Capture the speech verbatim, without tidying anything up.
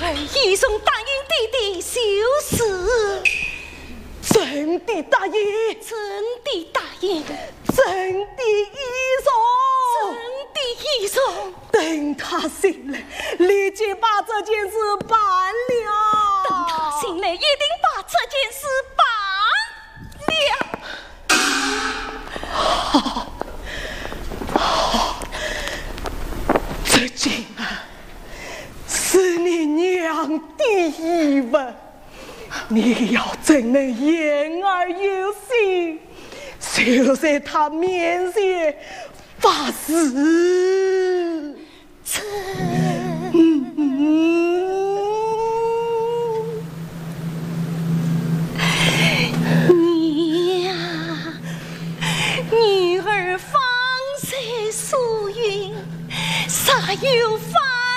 儿义送答应弟弟修事。 真的答应， 真的答应， 真的义送， 真的义送。 等他醒来，立即把这件事办了。 等他醒来，一定把这件事办了。 好，好，这件啊，是你娘的遗文。你要怎能言而有信，就在他面前发誓？ 这。